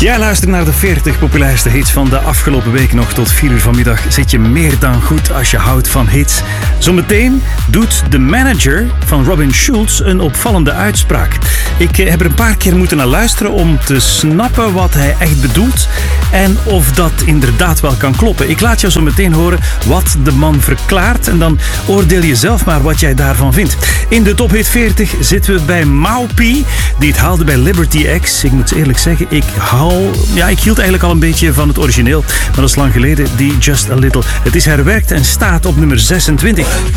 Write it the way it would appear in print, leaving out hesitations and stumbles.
Jij luistert naar de 40 populairste hits van de afgelopen week. Nog tot 4 uur vanmiddag zit je meer dan goed als je houdt van hits. Zometeen doet de manager van Robin Schulz een opvallende uitspraak. Ik heb er een paar keer moeten naar luisteren om te snappen wat hij echt bedoelt en of dat inderdaad wel kan kloppen. Ik laat jou zo meteen horen wat de man verklaart en dan oordeel je zelf maar wat jij daarvan vindt. In de Top Hit 40 zitten we bij Maupi, die het haalde bij Liberty X. Ik moet eerlijk zeggen, ik hield eigenlijk al een beetje van het origineel, maar dat is lang geleden, die Just a Little. Het is herwerkt en staat op nummer 26.